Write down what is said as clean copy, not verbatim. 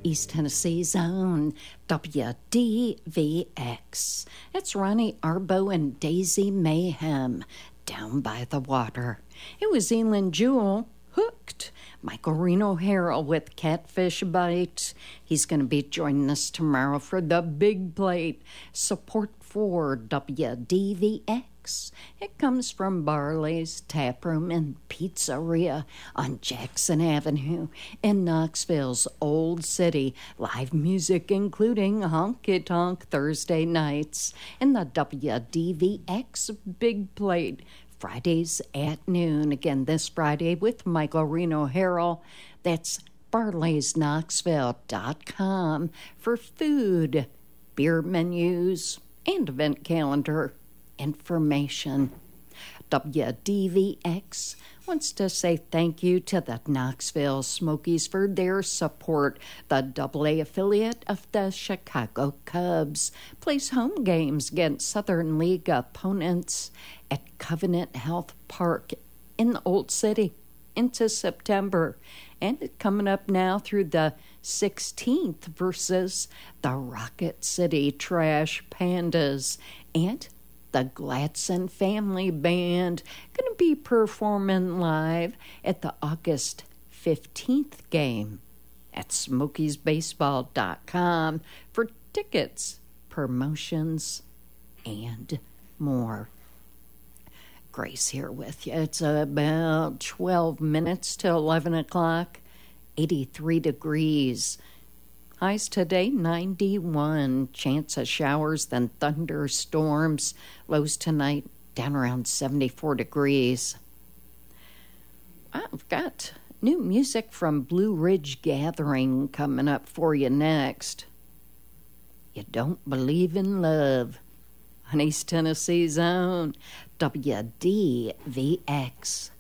East Tennessee's own WDVX. It's Ronnie Arbo and Daisy Mayhem, Down by the Water. It was Elin Jewell, Hooked. Michael Reno Harrell with Catfish Bite. He's going to be joining us tomorrow for the big plate. Support for WDVX. It comes from Barley's Taproom and Pizzeria on Jackson Avenue in Knoxville's Old City. Live music including Honky Tonk Thursday nights and the WDVX Big Plate Fridays at noon. Again, this Friday with Michael Reno Harrell. That's barleysknoxville.com for food, beer menus, and event calendar information. WDVX wants to say thank you to the Knoxville Smokies for their support. The AA affiliate of the Chicago Cubs plays home games against Southern League opponents at Covenant Health Park in the Old City into September. And coming up now through the 16th versus the Rocket City Trash Pandas. And the Gladson Family Band going to be performing live at the August 15th game at smokiesbaseball.com for tickets, promotions, and more. Grace here with you. It's about 12 minutes to 11 o'clock, 83 degrees. Highs today, 91. Chance of showers, then thunderstorms. Lows tonight, down around 74 degrees. I've got new music from Blue Ridge Gathering coming up for you next. You Don't Believe in Love on East Tennessee's own WDVX.